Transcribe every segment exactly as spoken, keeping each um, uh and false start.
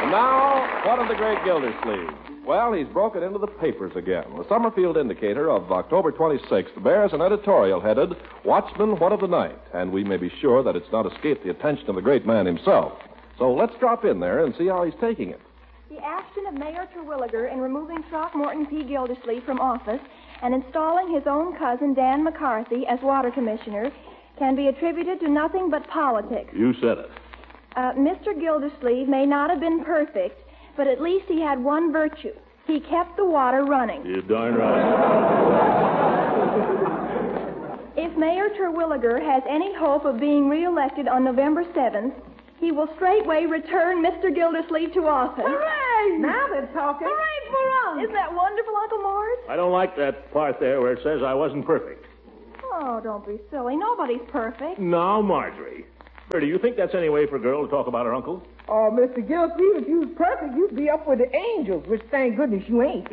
And now, what of the great Gildersleeve? Well, he's broken into the papers again. The Summerfield Indicator of October twenty-sixth bears an editorial headed, Watchman, What of the Night? And we may be sure that it's not escaped the attention of the great man himself. So let's drop in there and see how he's taking it. The action of Mayor Terwilliger in removing Throckmorton P. Gildersleeve from office and installing his own cousin, Dan McCarthy, as water commissioner can be attributed to nothing but politics. You said it. Uh, Mister Gildersleeve may not have been perfect, but at least he had one virtue. He kept the water running. You're darn right. If Mayor Terwilliger has any hope of being reelected on November seventh, he will straightway return Mister Gildersleeve to office. Hooray! Now they're talking. Hooray for us! Isn't that wonderful, Uncle Mort? I don't like that part there where it says I wasn't perfect. Oh, don't be silly. Nobody's perfect. Now, Marjorie. Do you think that's any way for a girl to talk about her uncle? Oh, Mister Gildersleeve, if you was perfect, you'd be up with the angels, which thank goodness you ain't.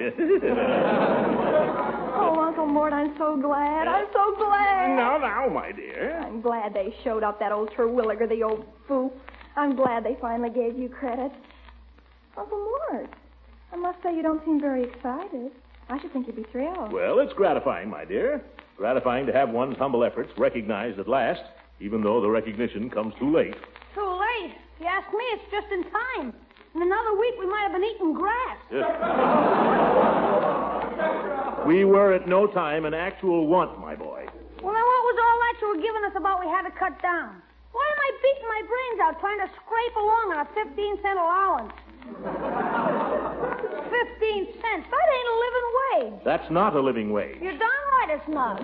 Oh, Uncle Mort, I'm so glad. I'm so glad. Now, now, my dear. I'm glad they showed up that old Terwilliger, the old fool. I'm glad they finally gave you credit. Uncle Mort, I must say you don't seem very excited. I should think you'd be thrilled. Well, it's gratifying, my dear. Gratifying to have one's humble efforts recognized at last, even though the recognition comes too late. Too late? If you ask me, it's just in time. In another week, we might have been eating grass. We were at no time an actual want, my boy. Well, then what was all that you were giving us about we had to cut down? Why am I beating my brains out trying to scrape along on a fifteen-cent allowance? Fifteen cents? That ain't a living wage. That's not a living wage. You're darn right it's not.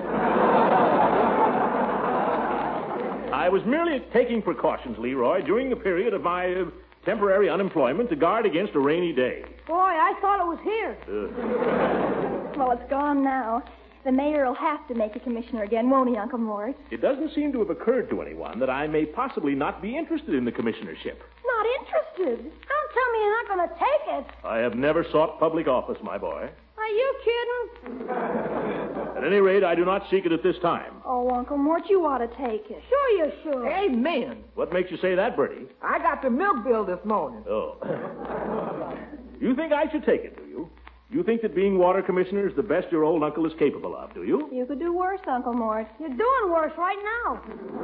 I was merely taking precautions, Leroy, during the period of my uh, temporary unemployment to guard against a rainy day. Boy, I thought it was here. Uh, Well, it's gone now. The mayor will have to make you commissioner again, won't he, Uncle Mort? it doesn't seem to have occurred to anyone that I may possibly not be interested in the commissionership. Not interested. Don't tell me you're not going to take it. I have never sought public office, my boy. Are you kidding? At any rate, I do not seek it at this time. Oh, Uncle Mort, you ought to take it. Sure you should. Amen. What makes you say that, Bertie? I got the milk bill this morning. Oh. You think I should take it, do you? You think that being water commissioner is the best your old uncle is capable of, do you? You could do worse, Uncle Mort. You're doing worse right now.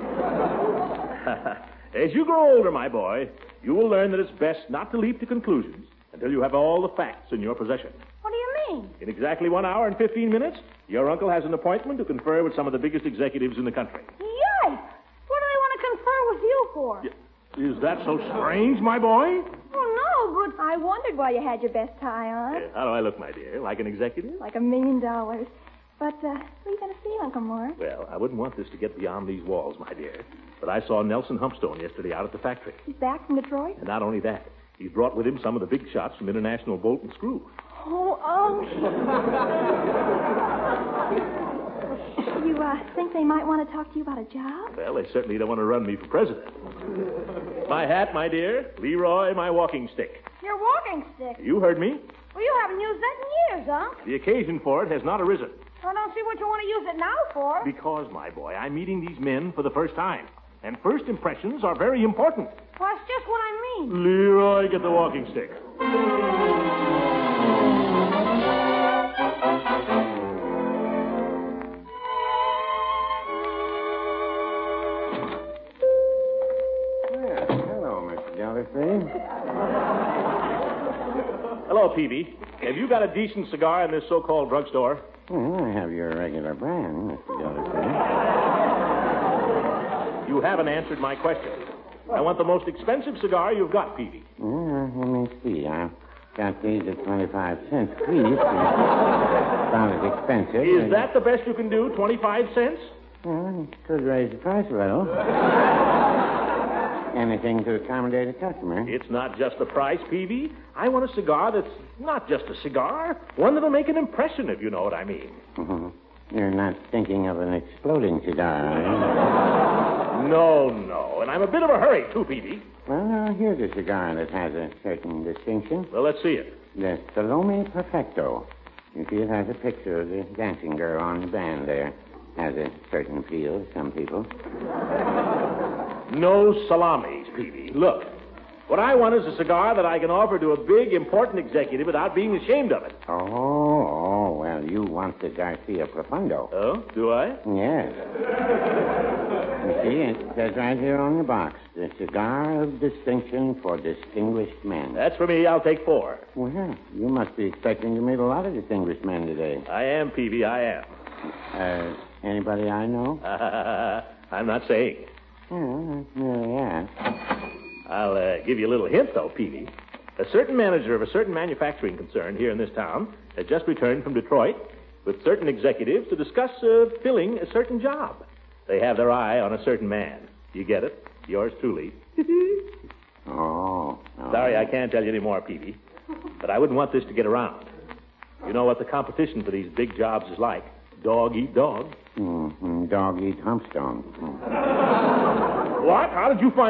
As you grow older, my boy, you will learn that it's best not to leap to conclusions until you have all the facts in your possession. What do you mean? In exactly one hour and fifteen minutes, your uncle has an appointment to confer with some of the biggest executives in the country. Yipe! What do they want to confer with you for? Is that so strange, my boy? Oh, no, but... I wondered why you had your best tie on. Uh, how do I look, my dear? Like an executive? Like a million dollars. But, uh, what are you going to see, Uncle Mort? Well, I wouldn't want this to get beyond these walls, my dear. But I saw Nelson Humpstone yesterday out at the factory. He's back from Detroit? And not only that, he's brought with him some of the big shots from International Bolt and Screw. Oh, oh. You, uh, think they might want to talk to you about a job? Well, they certainly don't want to run me for president. My hat, my dear. Leroy, my walking stick. Your walking stick? You heard me. Well, you haven't used that in years, huh? The occasion for it has not arisen. I don't see what you want to use it now for. Because, my boy, I'm meeting these men for the first time. And first impressions are very important. Well, that's just what I mean. Leroy, get the walking stick. Hello, Peavy. Have you got a decent cigar in this so-called drugstore? Well, I have your regular brand, Mister Gildersleeve. You haven't answered my question. I want the most expensive cigar you've got, Peavy. Well, let me see. I've got these at twenty-five cents each. About as expensive. Is that the best you can do, twenty-five cents? Well, it could raise the price a little. Anything to accommodate a customer. It's not just the price, Peavy. I want a cigar that's not just a cigar. One that'll make an impression, if you know what I mean. Mm-hmm. You're not thinking of an exploding cigar, are you? No, no. And I'm a bit of a hurry, too, Peavy. Well, uh, here's a cigar that has a certain distinction. Well, let's see it. The Salome Perfecto. You see, it has a picture of the dancing girl on the band there. Has a certain appeal to some people. No salamis, Peavy. Look. What I want is a cigar that I can offer to a big, important executive without being ashamed of it. Oh, oh, well, you want the Garcia Profundo. Oh, do I? Yes. You see, it says right here on the box, the cigar of distinction for distinguished men. That's for me. I'll take four. Well, you must be expecting to meet a lot of distinguished men today. I am, Peavy, I am. Uh, anybody I know? I'm not saying. Oh, that's really asked. I'll uh, give you a little hint, though, Peavy. A certain manager of a certain manufacturing concern here in this town has just returned from Detroit with certain executives to discuss uh, filling a certain job. They have their eye on a certain man. You get it? Yours truly. Oh. oh. Sorry, I can't tell you any more, Peavy. But I wouldn't want this to get around. You know what the competition for these big jobs is like. Dog eat dog. Mm-hmm. Dog eat humpstone. Mm. What? How did you find